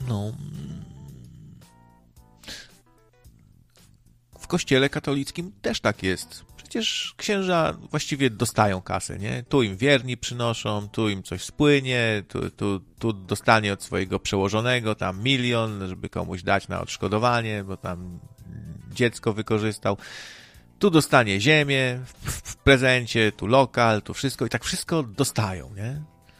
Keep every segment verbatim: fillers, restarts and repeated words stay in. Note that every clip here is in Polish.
No... W kościele katolickim też tak jest. Przecież księża właściwie dostają kasę, nie? Tu im wierni przynoszą, tu im coś spłynie, tu, tu, tu dostanie od swojego przełożonego tam milion, żeby komuś dać na odszkodowanie, bo tam dziecko wykorzystał. Tu dostanie ziemię w, w prezencie, tu lokal, tu wszystko i tak wszystko dostają, nie?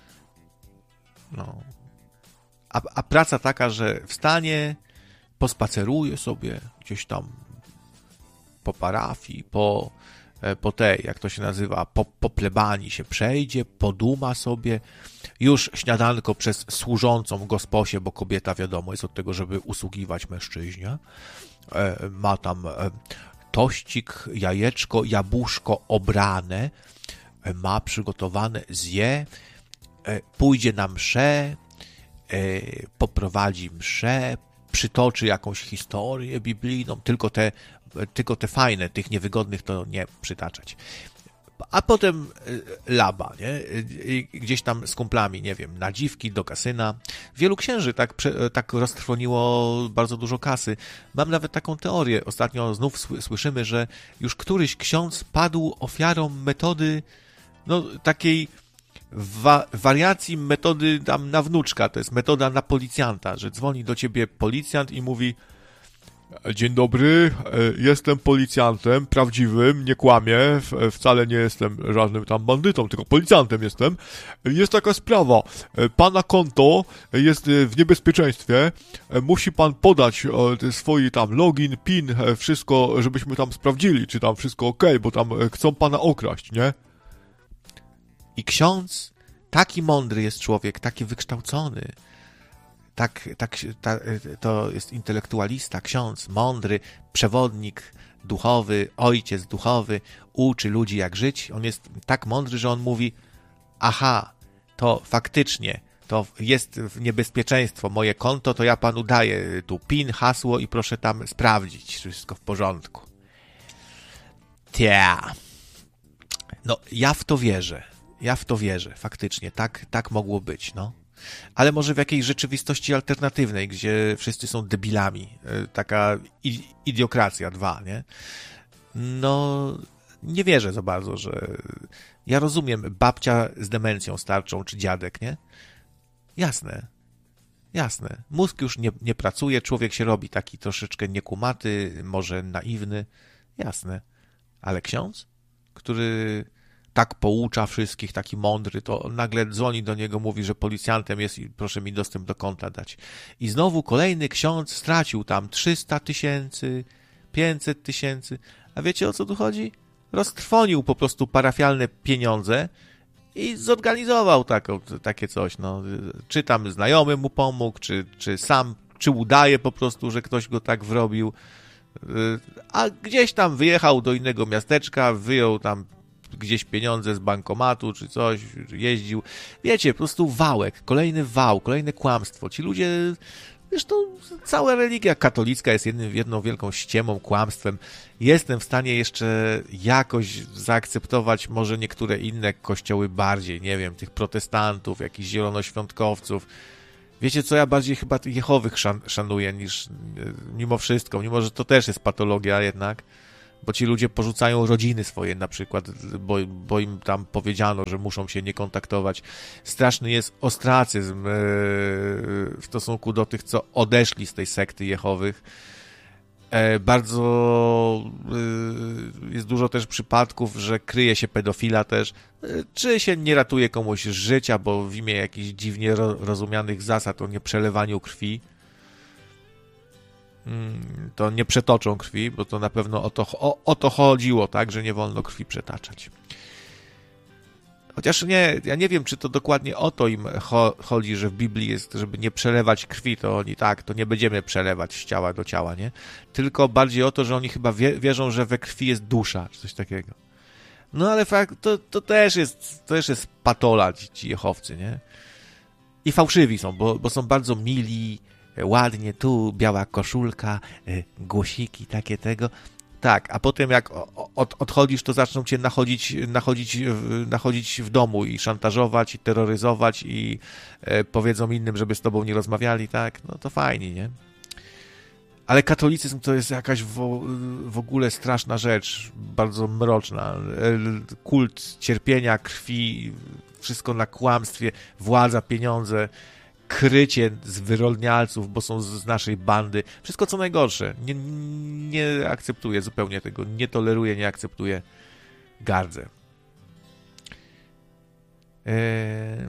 No. A, a praca taka, że wstanie, pospaceruje sobie gdzieś tam po parafii, po, po tej, jak to się nazywa, po, po plebanii się przejdzie, poduma sobie, już śniadanko przez służącą gosposię, bo kobieta, wiadomo, jest od tego, żeby usługiwać mężczyźnie, ma tam tościk, jajeczko, jabłuszko obrane, ma przygotowane, zje, pójdzie na mszę, poprowadzi mszę, przytoczy jakąś historię biblijną, tylko te tylko te fajne, tych niewygodnych to nie przytaczać. A potem laba, nie? Gdzieś tam z kumplami, nie wiem, na dziwki, do kasyna. Wielu księży tak, tak roztrwoniło bardzo dużo kasy. Mam nawet taką teorię. Ostatnio znów słyszymy, że już któryś ksiądz padł ofiarą metody, no takiej wa- wariacji metody tam na wnuczka. To jest metoda na policjanta, że dzwoni do ciebie policjant i mówi: dzień dobry, jestem policjantem prawdziwym, nie kłamię, wcale nie jestem żadnym tam bandytą, tylko policjantem jestem. Jest taka sprawa, pana konto jest w niebezpieczeństwie, musi pan podać swój tam login, pin, wszystko, żebyśmy tam sprawdzili, czy tam wszystko ok, bo tam chcą pana okraść, nie? I ksiądz, taki mądry jest człowiek, taki wykształcony, Tak, tak, ta, to jest intelektualista, ksiądz, mądry, przewodnik duchowy, ojciec duchowy, uczy ludzi jak żyć. On jest tak mądry, że on mówi: aha, to faktycznie, to jest niebezpieczeństwo, moje konto, to ja panu daję tu pin, hasło i proszę tam sprawdzić, czy wszystko w porządku. Tia. No, ja w to wierzę, ja w to wierzę, faktycznie, tak, tak mogło być, no. Ale może w jakiejś rzeczywistości alternatywnej, gdzie wszyscy są debilami. Taka idiokracja dwa, nie? No, nie wierzę za bardzo, że... Ja rozumiem, babcia z demencją starczą, czy dziadek, nie? Jasne. Jasne. Mózg już nie, nie pracuje, człowiek się robi taki troszeczkę niekumaty, może naiwny. Jasne. Ale ksiądz, który... tak poucza wszystkich, taki mądry, to nagle dzwoni do niego, mówi, że policjantem jest i proszę mi dostęp do konta dać. I znowu kolejny ksiądz stracił tam trzysta tysięcy, pięćset tysięcy. A wiecie, o co tu chodzi? Roztrwonił po prostu parafialne pieniądze i zorganizował taką, takie coś. No. Czy tam znajomy mu pomógł, czy, czy sam, czy udaje po prostu, że ktoś go tak wrobił. A gdzieś tam wyjechał do innego miasteczka, wyjął tam gdzieś pieniądze z bankomatu, czy coś, jeździł. Wiecie, po prostu wałek, kolejny wał, kolejne kłamstwo. Ci ludzie, zresztą cała religia katolicka jest jednym, jedną wielką ściemą, kłamstwem. Jestem w stanie jeszcze jakoś zaakceptować może niektóre inne kościoły bardziej, nie wiem, tych protestantów, jakichś zielonoświątkowców. Wiecie co, ja bardziej chyba tych Jehowych szan- szanuję niż mimo wszystko, mimo że to też jest patologia jednak. Bo ci ludzie porzucają rodziny swoje na przykład, bo, bo im tam powiedziano, że muszą się nie kontaktować. Straszny jest ostracyzm w stosunku do tych, co odeszli z tej sekty Jehowych. Bardzo jest dużo też przypadków, że kryje się pedofila też, czy się nie ratuje komuś życia, bo w imię jakichś dziwnie rozumianych zasad o nieprzelewaniu krwi, to nie przetoczą krwi, bo to na pewno o to, o, o to chodziło, tak, że nie wolno krwi przetaczać. Chociaż nie, ja nie wiem, czy to dokładnie o to im cho- chodzi, że w Biblii jest, żeby nie przelewać krwi, to oni tak, to nie będziemy przelewać z ciała do ciała, nie? Tylko bardziej o to, że oni chyba wie, wierzą, że we krwi jest dusza, czy coś takiego. No ale fakt, to, to też jest, to też jest patola, ci, ci Jehowcy, nie? I fałszywi są, bo, bo są bardzo mili, ładnie, tu biała koszulka, głosiki, takie tego. tak, a potem jak od, odchodzisz, to zaczną cię nachodzić, nachodzić, nachodzić w domu i szantażować, i terroryzować, i e, powiedzą innym, żeby z tobą nie rozmawiali, tak? No to fajnie, nie? Ale katolicyzm to jest jakaś w, w ogóle straszna rzecz, bardzo mroczna. Kult cierpienia, krwi, wszystko na kłamstwie, władza, pieniądze, krycie z wyrolnialców, bo są z naszej bandy. Wszystko co najgorsze. Nie, nie akceptuję zupełnie tego. Nie toleruję, nie akceptuję. Gardzę. Eee...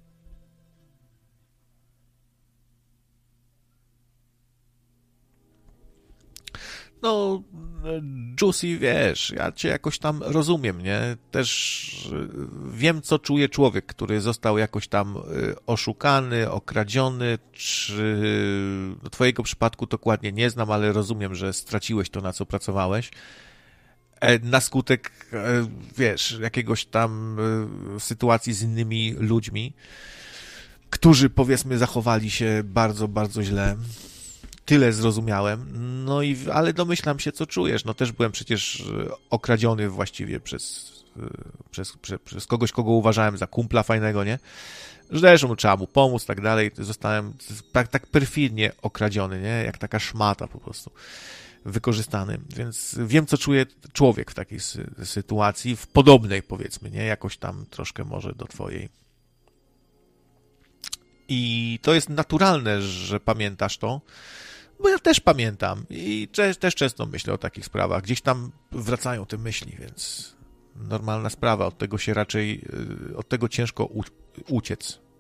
No, Juicy, wiesz, ja cię jakoś tam rozumiem, nie? Też wiem, co czuje człowiek, który został jakoś tam oszukany, okradziony, czy no, twojego przypadku dokładnie nie znam, ale rozumiem, że straciłeś to, na co pracowałeś. Na skutek, wiesz, jakiegoś tam sytuacji z innymi ludźmi, którzy, powiedzmy, zachowali się bardzo, bardzo źle. Tyle zrozumiałem, no i, ale domyślam się, co czujesz. No też byłem przecież okradziony właściwie przez, przez, przez, przez kogoś, kogo uważałem za kumpla fajnego, nie? Zresztą no, trzeba mu pomóc, tak dalej. Zostałem tak, tak perfidnie okradziony, nie? Jak taka szmata po prostu. Wykorzystany. Więc wiem, co czuje człowiek w takiej sy- sytuacji, w podobnej, powiedzmy, nie? Jakoś tam troszkę może do twojej. I to jest naturalne, że pamiętasz to, bo ja też pamiętam i też, też często myślę o takich sprawach. Gdzieś tam wracają te myśli, więc normalna sprawa. Od tego się raczej, od tego ciężko uciec.